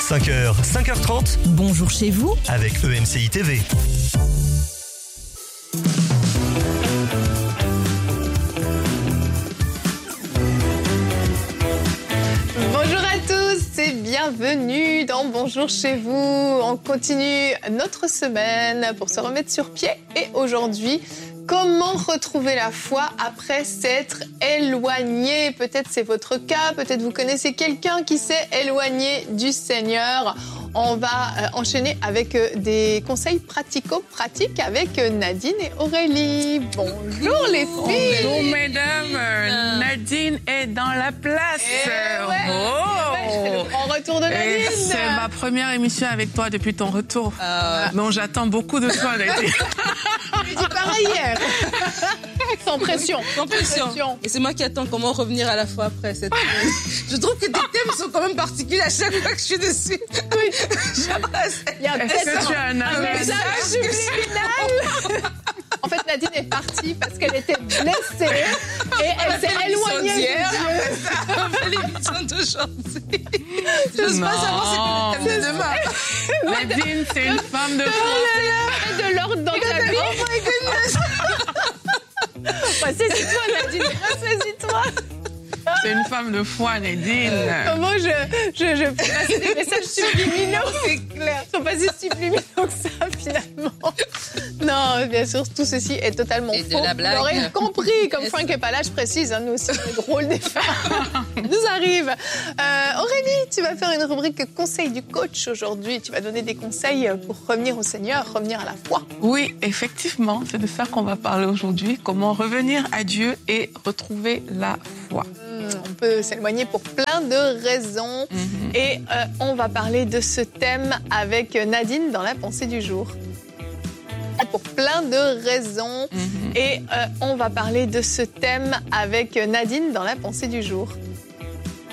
5h, 5h30. Bonjour chez vous. Avec EMCI TV. Bonjour à tous et bienvenue dans Bonjour chez vous. On continue notre semaine pour se remettre sur pied. Et aujourd'hui, comment retrouver la foi après s'être éloigné? Peut-être c'est votre cas, peut-être vous connaissez quelqu'un qui s'est éloigné du Seigneur. On va enchaîner avec des conseils pratico-pratiques avec Nadine et Aurélie. Bonjour les filles. Bonjour mesdames, Nadine est dans la place. C'est le grand retour de Nadine. C'est ma première émission avec toi depuis ton retour. Donc j'attends beaucoup de toi, Nadine. Je dis pareil hier. Sans pression. Et c'est moi qui attends comment revenir à la fois après cette semaine. Je trouve que tes thèmes sont quand même particuliers à chaque fois que je suis dessus. Oui. Il y a Est-ce que tu as un message subliminal. En fait, Nadine est partie parce qu'elle était blessée et elle s'est éloignée de Dieu. L'émission d'aujourd'hui. J'ose pas savoir c'est quoi le thème de demain. Nadine, c'est une femme de foi. De l'ordre dans ta vie. Oh my goodness. Saisis-toi, Nadine. Saisis-toi. C'est une femme de foi, Nadine. Comment je peux passer des messages subliminaux? C'est clair. Ils sont pas si subliminaux que ça, finalement. Non, bien sûr, tout ceci est totalement Et de faux. la blague. Vous l'aurez compris, comme Franck est pas là, je précise, nous aussi, on est drôles des femmes. Nous arrive. Aurélie, tu vas faire une rubrique conseil du coach aujourd'hui. Tu vas donner des conseils pour revenir au Seigneur, revenir à la foi. Oui, effectivement, c'est de ça qu'on va parler aujourd'hui. Comment revenir à Dieu et retrouver la foi. On peut s'éloigner pour plein de raisons. Et on va parler de ce thème avec Nadine dans la pensée du jour. Pour plein de raisons. Et on va parler de ce thème avec Nadine dans la pensée du jour.